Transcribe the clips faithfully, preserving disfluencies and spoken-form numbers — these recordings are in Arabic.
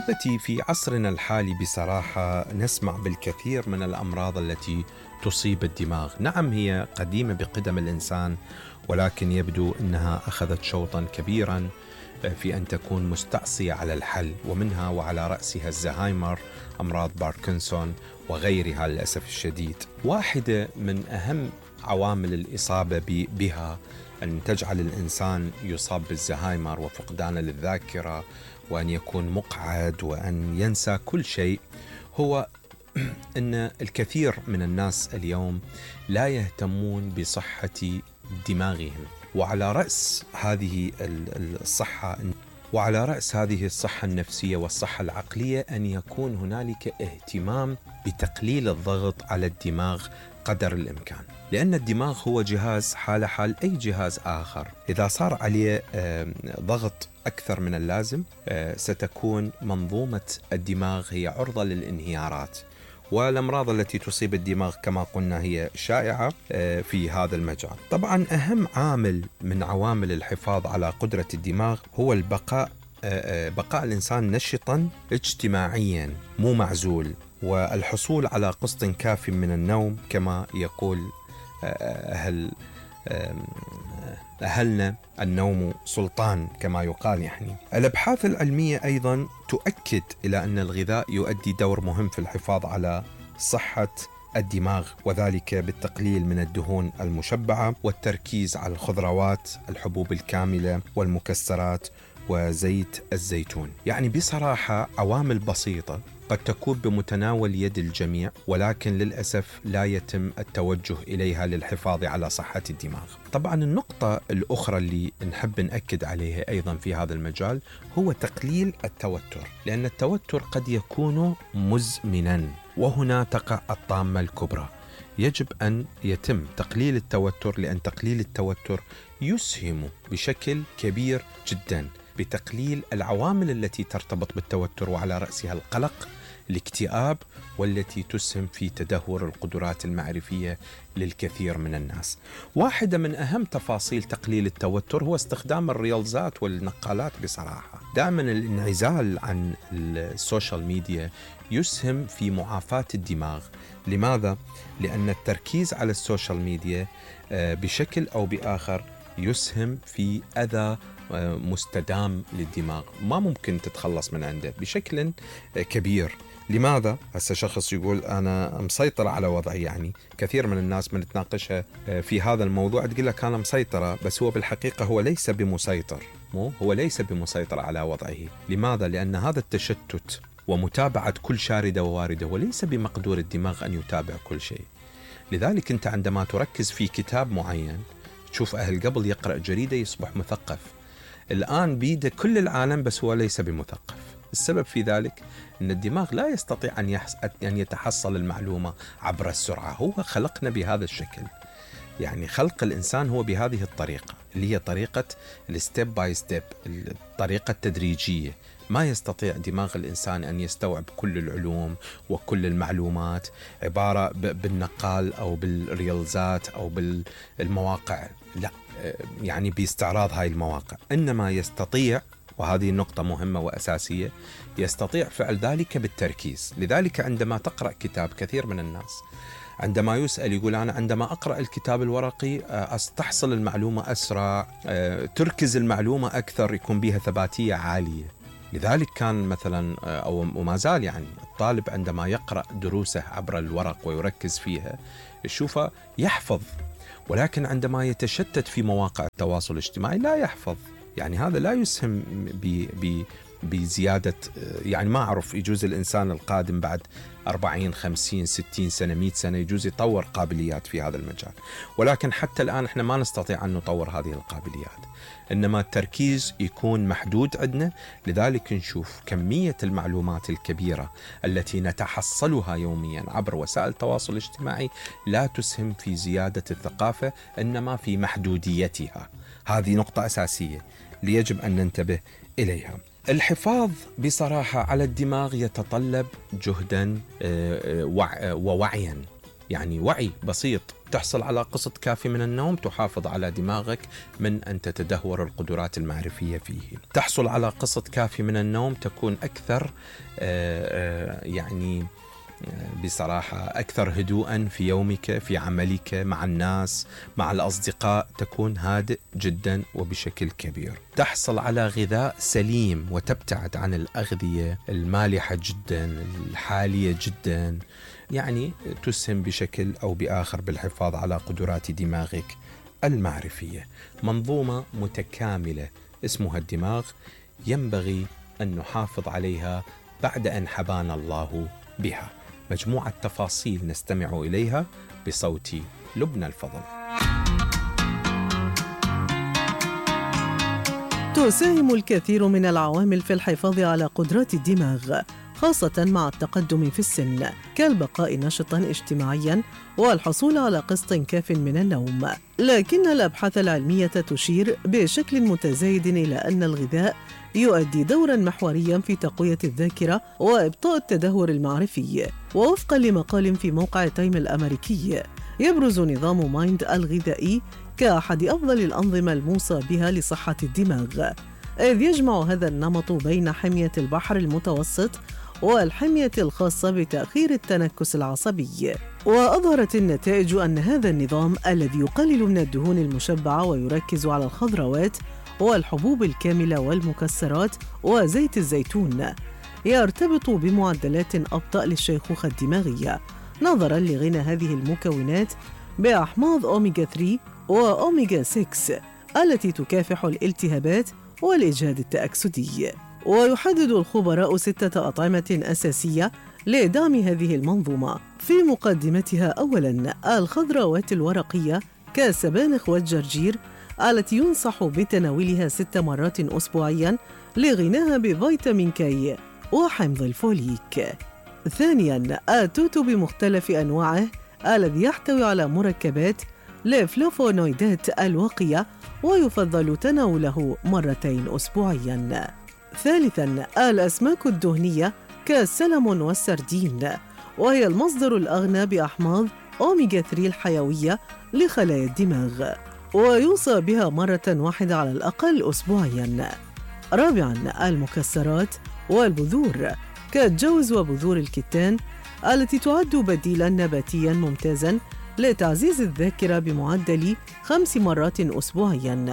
أحبتي، في عصرنا الحالي بصراحة نسمع بالكثير من الأمراض التي تصيب الدماغ. نعم، هي قديمة بقدم الإنسان، ولكن يبدو أنها أخذت شوطا كبيرا في أن تكون مستعصية على الحل، ومنها وعلى رأسها الزهايمر، أمراض باركنسون وغيرها للأسف الشديد. واحدة من أهم عوامل الإصابة بها أن تجعل الإنسان يصاب بالزهايمر وفقدان للذاكرة وأن يكون مقعد وأن ينسى كل شيء، هو أن الكثير من الناس اليوم لا يهتمون بصحة دماغهم. وعلى رأس هذه الصحة وعلى رأس هذه الصحة النفسية والصحة العقلية أن يكون هنالك اهتمام بتقليل الضغط على الدماغ قدر الإمكان، لأن الدماغ هو جهاز حال حال أي جهاز آخر. إذا صار عليه ضغط أكثر من اللازم ستكون منظومة الدماغ هي عرضة للانهيارات، والأمراض التي تصيب الدماغ كما قلنا هي شائعة في هذا المجال. طبعا أهم عامل من عوامل الحفاظ على قدرة الدماغ هو البقاء بقاء الإنسان نشطا اجتماعيا مو معزول، والحصول على قسط كاف من النوم كما يقول أهل أهلنا، النوم سلطان كما يقال. يعني الأبحاث العلمية أيضا تؤكد إلى أن الغذاء يؤدي دور مهم في الحفاظ على صحة الدماغ، وذلك بالتقليل من الدهون المشبعة والتركيز على الخضروات، الحبوب الكاملة والمكسرات وزيت الزيتون. يعني بصراحة عوامل بسيطة قد تكون بمتناول يد الجميع، ولكن للأسف لا يتم التوجه إليها للحفاظ على صحة الدماغ. طبعا النقطة الأخرى اللي نحب نأكد عليها أيضا في هذا المجال هو تقليل التوتر، لأن التوتر قد يكون مزمنا، وهنا تقع الطامة الكبرى. يجب أن يتم تقليل التوتر، لأن تقليل التوتر يسهم بشكل كبير جدا بتقليل العوامل التي ترتبط بالتوتر، وعلى رأسها القلق، الاكتئاب، والتي تسهم في تدهور القدرات المعرفية للكثير من الناس. واحدة من أهم تفاصيل تقليل التوتر هو استخدام الريلزات والنقالات. بصراحة دائما الانعزال عن السوشيال ميديا يسهم في معافاة الدماغ. لماذا؟ لأن التركيز على السوشيال ميديا بشكل أو بآخر يسهم في أذى مستدام للدماغ ما ممكن تتخلص من عنده بشكل كبير. لماذا؟ هسه شخص يقول أنا مسيطرة على وضعي، يعني كثير من الناس من تناقشها في هذا الموضوع تقول لك أنا مسيطرة، بس هو بالحقيقة هو ليس بمسيطر، مو هو ليس بمسيطر على وضعه. لماذا؟ لأن هذا التشتت ومتابعة كل شاردة وواردة وليس بمقدور الدماغ أن يتابع كل شيء. لذلك أنت عندما تركز في كتاب معين، تشوف أهل قبل يقرأ جريدة يصبح مثقف، الآن بيده كل العالم بس هو ليس بمثقف. السبب في ذلك أن الدماغ لا يستطيع أن, يحس... أن يتحصل المعلومة عبر السرعة. هو خلقنا بهذا الشكل، يعني خلق الإنسان هو بهذه الطريقة اللي هي طريقة الستيب باي ستيب، الطريقة التدريجية. ما يستطيع دماغ الإنسان أن يستوعب كل العلوم وكل المعلومات عبارة بالنقال أو بالريلزات أو بالمواقع، لا، يعني باستعراض هاي المواقع. إنما يستطيع، وهذه النقطة مهمة وأساسية، يستطيع فعل ذلك بالتركيز. لذلك عندما تقرأ كتاب، كثير من الناس عندما يسأل يقول أنا عندما أقرأ الكتاب الورقي أستحصل المعلومة أسرع، تركز المعلومة أكثر، يكون بها ثباتية عالية. لذلك كان مثلا أو وما زال يعني الطالب عندما يقرأ دروسه عبر الورق ويركز فيها يشوفه يحفظ، ولكن عندما يتشتت في مواقع التواصل الاجتماعي لا يحفظ. يعني هذا لا يسهم ب ب بزيادة، يعني ما أعرف، يجوز الإنسان القادم بعد أربعين خمسين ستين سنة مئة سنة يجوز يطور قابليات في هذا المجال، ولكن حتى الآن إحنا ما نستطيع أن نطور هذه القابليات، إنما التركيز يكون محدود عندنا. لذلك نشوف كمية المعلومات الكبيرة التي نتحصلها يوميا عبر وسائل التواصل الاجتماعي لا تسهم في زيادة الثقافة، إنما في محدوديتها. هذه نقطة أساسية ليجب أن ننتبه إليها. الحفاظ بصراحة على الدماغ يتطلب جهدا ووعيا، يعني وعي بسيط، تحصل على قسط كافي من النوم تحافظ على دماغك من أن تتدهور القدرات المعرفية فيه. تحصل على قسط كافي من النوم تكون أكثر يعني بصراحة أكثر هدوءا في يومك، في عملك، مع الناس، مع الأصدقاء، تكون هادئ جدا وبشكل كبير. تحصل على غذاء سليم وتبتعد عن الأغذية المالحة جدا، الحالية جدا، يعني تسهم بشكل أو بآخر بالحفاظ على قدرات دماغك المعرفية. منظومة متكاملة اسمها الدماغ، ينبغي أن نحافظ عليها بعد أن حبانا الله بها. مجموعة تفاصيل نستمع إليها بصوت لبنى الفضل. تساهم الكثير من العوامل في الحفاظ على قدرات الدماغ، خاصة مع التقدم في السن، كالبقاء نشطاً اجتماعياً والحصول على قسط كاف من النوم. لكن الأبحاث العلمية تشير بشكل متزايد إلى أن الغذاء يؤدي دوراً محورياً في تقوية الذاكرة وإبطاء التدهور المعرفي. ووفقاً لمقال في موقع تايم الأمريكي، يبرز نظام مايند الغذائي كأحد أفضل الأنظمة الموصى بها لصحة الدماغ، إذ يجمع هذا النمط بين حمية البحر المتوسط والحمية الخاصة بتأخير التنكس العصبي. وأظهرت النتائج أن هذا النظام الذي يقلل من الدهون المشبعة ويركز على الخضروات والحبوب الكاملة والمكسرات وزيت الزيتون يرتبط بمعدلات أبطأ للشيخوخة الدماغية، نظراً لغنى هذه المكونات بأحماض أوميغا ثلاثة وأوميغا ستة التي تكافح الالتهابات والإجهاد التأكسدي. ويحدد الخبراء ستة أطعمة أساسية لدعم هذه المنظومة، في مقدمتها أولاً الخضروات الورقية كالسبانخ والجرجير التي ينصح بتناولها ست مرات أسبوعياً لغناها بفيتامين كي وحمض الفوليك. ثانياً التوت بمختلف أنواعه الذي يحتوي على مركبات لفلوفونويدات الواقية ويفضل تناوله مرتين أسبوعياً. ثالثاً الأسماك الدهنية كالسلمون والسردين، وهي المصدر الأغنى بأحماض أوميغا ثلاثة الحيوية لخلايا الدماغ، ويوصى بها مرة واحدة على الأقل أسبوعياً. رابعاً المكسرات والبذور كالجوز وبذور الكتان التي تعد بديلاً نباتياً ممتازاً لتعزيز الذاكرة بمعدل خمس مرات أسبوعياً.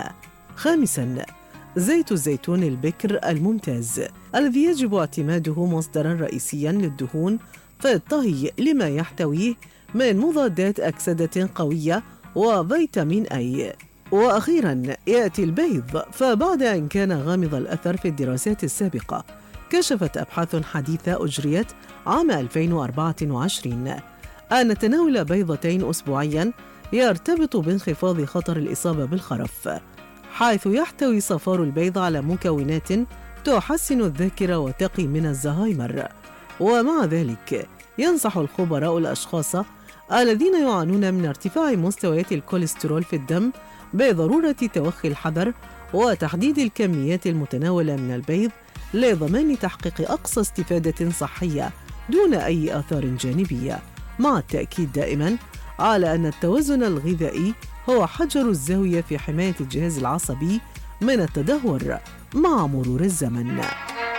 خامساً زيت الزيتون البكر الممتاز الذي يجب اعتماده مصدراً رئيسياً للدهون في الطهي لما يحتويه من مضادات أكسدة قوية وفيتامين أي. وأخيراً يأتي البيض، فبعد أن كان غامض الأثر في الدراسات السابقة، كشفت أبحاث حديثة أجريت عام ألفين وأربعة وعشرين أن تناول بيضتين أسبوعياً يرتبط بانخفاض خطر الإصابة بالخرف، حيث يحتوي صفار البيض على مكونات تحسن الذاكرة وتقي من الزهايمر. ومع ذلك ينصح الخبراء الأشخاص الذين يعانون من ارتفاع مستويات الكوليسترول في الدم بضرورة توخي الحذر وتحديد الكميات المتناولة من البيض لضمان تحقيق أقصى استفادة صحية دون أي آثار جانبية، مع التأكيد دائماً على أن التوازن الغذائي هو حجر الزاوية في حماية الجهاز العصبي من التدهور مع مرور الزمن.